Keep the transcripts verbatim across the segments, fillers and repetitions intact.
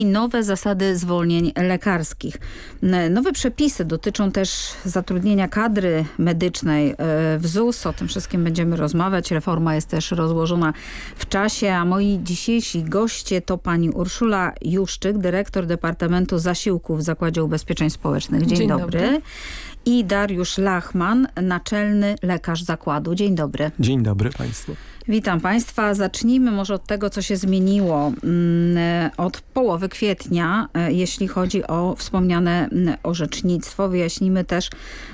i nowe zasady zwolnień lekarskich. Nowe przepisy dotyczą też zatrudnienia kadry medycznej w Z U S. O tym wszystkim będziemy rozmawiać. Reforma jest też rozłożona w czasie, a moi dzisiejsi goście to pani Urszula Juszczyk, dyrektor Departamentu Zasiłków w Zakładzie Ubezpieczeń Społecznych. Dzień, Dzień dobry. dobry. I Dariusz Lachman, naczelny lekarz zakładu. Dzień dobry. Dzień dobry państwu. Witam państwa. Zacznijmy może od tego, co się zmieniło od połowy kwietnia, jeśli chodzi o wspomniane orzecznictwo. Wyjaśnimy też,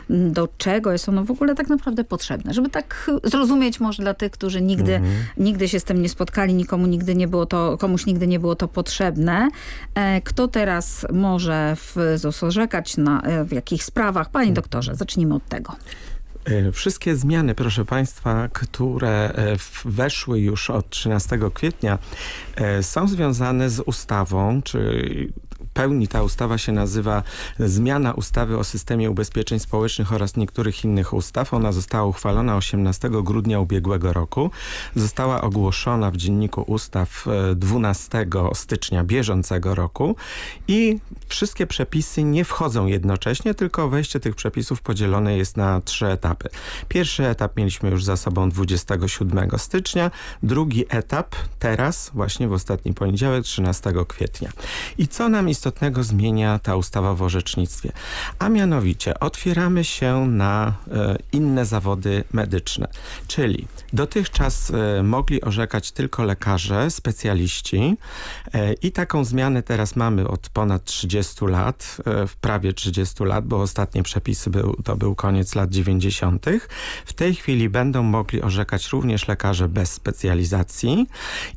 do czego jest ono w ogóle tak naprawdę potrzebne. Żeby tak zrozumieć może dla tych, którzy nigdy, mhm. nigdy się z tym nie spotkali, nikomu nigdy nie było to, komuś nigdy nie było to potrzebne. Kto teraz może w Z U S orzekać, na, w jakich sprawach? Panie doktorze, zacznijmy od tego. Wszystkie zmiany, proszę państwa, które weszły już od trzynastego kwietnia, są związane z ustawą, czy pełni ta ustawa się nazywa Zmiana ustawy o systemie ubezpieczeń społecznych oraz niektórych innych ustaw. Ona została uchwalona osiemnastego grudnia ubiegłego roku. Została ogłoszona w Dzienniku Ustaw dwunastego stycznia bieżącego roku i wszystkie przepisy nie wchodzą jednocześnie, tylko wejście tych przepisów podzielone jest na trzy etapy. Pierwszy etap mieliśmy już za sobą dwudziestego siódmego stycznia, drugi etap teraz, właśnie w ostatni poniedziałek, trzynastego kwietnia. I co nam istotnego zmienia ta ustawa w orzecznictwie? A mianowicie otwieramy się na e, inne zawody medyczne, czyli dotychczas e, mogli orzekać tylko lekarze, specjaliści e, i taką zmianę teraz mamy od ponad trzydziestu lat, e, w prawie trzydziestu lat, bo ostatnie przepisy był, to był koniec lat dziewięćdziesiątych. W tej chwili będą mogli orzekać również lekarze bez specjalizacji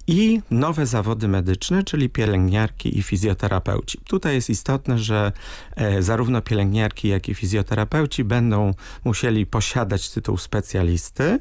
i nowe zawody medyczne, czyli pielęgniarki i fizjoterapeuci. Tutaj jest istotne, że e, zarówno pielęgniarki, jak i fizjoterapeuci będą musieli posiadać tytuł specjalisty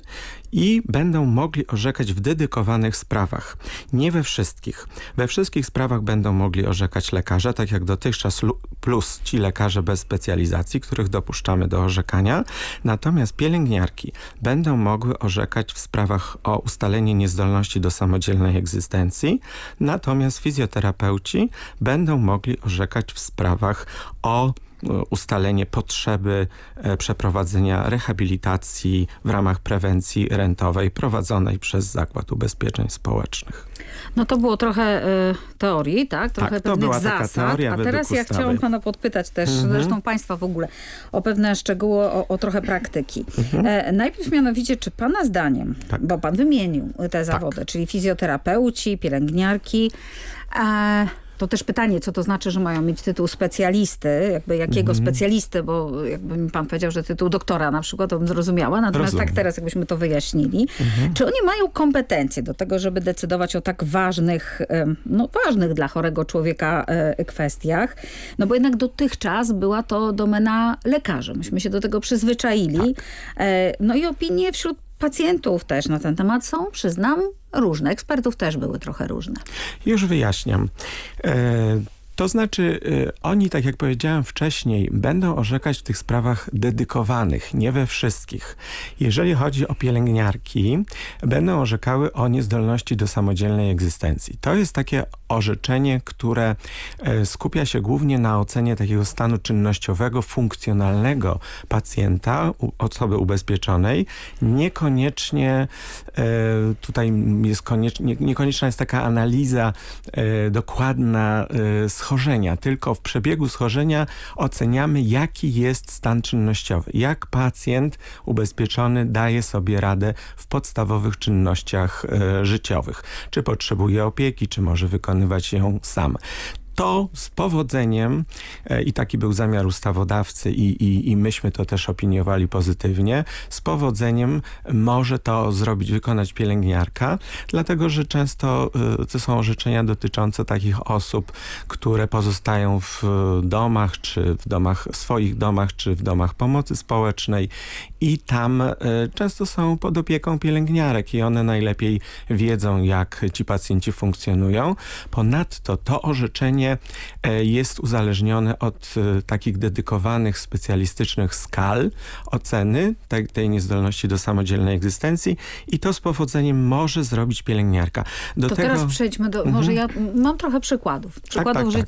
i będą mogli orzekać w dedykowanych sprawach. Nie we wszystkich. We wszystkich sprawach będą mogli orzekać lekarze, tak jak dotychczas, plus ci lekarze bez specjalizacji, których dopuszczamy do orzekania. Natomiast pielęgniarki będą mogły orzekać w sprawach o ustalenie niezdolności do samodzielnej egzystencji. Natomiast fizjoterapeuci będą mogli orzekać w sprawach o ustalenie potrzeby przeprowadzenia rehabilitacji w ramach prewencji rentowej prowadzonej przez Zakład Ubezpieczeń Społecznych. No to było trochę y, teorii, tak? Trochę tak, pewnych to była zasad. taka teoria A według teraz ja ustawy. chciałam pana podpytać też, mhm. zresztą państwa w ogóle, o pewne szczegóły, o, o trochę praktyki. Mhm. E, najpierw mianowicie, czy pana zdaniem, tak. bo pan wymienił te zawody, tak. czyli fizjoterapeuci, pielęgniarki, e, to też pytanie, co to znaczy, że mają mieć tytuł specjalisty, jakby jakiego mm. specjalisty, bo jakby mi pan powiedział, że tytuł doktora na przykład, to bym zrozumiała. Natomiast Rozumiem. tak teraz jakbyśmy to wyjaśnili. Mm-hmm. Czy oni mają kompetencje do tego, żeby decydować o tak ważnych, no ważnych dla chorego człowieka kwestiach? No bo jednak dotychczas była to domena lekarzy. Myśmy się do tego przyzwyczaili. Tak. No i opinie wśród pacjentów też na ten temat są, przyznam, różne. Ekspertów też były trochę różne. Już wyjaśniam. E To znaczy, y, oni, tak jak powiedziałem wcześniej, będą orzekać w tych sprawach dedykowanych, nie we wszystkich. Jeżeli chodzi o pielęgniarki, będą orzekały o niezdolności do samodzielnej egzystencji. To jest takie orzeczenie, które y, skupia się głównie na ocenie takiego stanu czynnościowego, funkcjonalnego pacjenta, u, osoby ubezpieczonej. Niekoniecznie y, tutaj jest koniecznie, niekonieczna jest taka analiza y, dokładna y, schorzenia, tylko w przebiegu schorzenia oceniamy, jaki jest stan czynnościowy, jak pacjent ubezpieczony daje sobie radę w podstawowych czynnościach e, życiowych. Czy potrzebuje opieki, czy może wykonywać ją sam. To z powodzeniem, e, i taki był zamiar ustawodawcy i, i, i myśmy to też opiniowali pozytywnie, z powodzeniem może to zrobić, wykonać pielęgniarka, dlatego że często e, to są orzeczenia dotyczące takich osób, które pozostają w domach, czy w domach, swoich domach, czy w domach pomocy społecznej i tam e, często są pod opieką pielęgniarek i one najlepiej wiedzą, jak ci pacjenci funkcjonują. Ponadto to orzeczenie powodzenie jest uzależnione od takich dedykowanych, specjalistycznych skal oceny tej, tej niezdolności do samodzielnej egzystencji i to z powodzeniem może zrobić pielęgniarka. Do to tego... teraz przejdźmy do... Mhm. Może ja mam trochę przykładów. Przykładów tak, tak, życia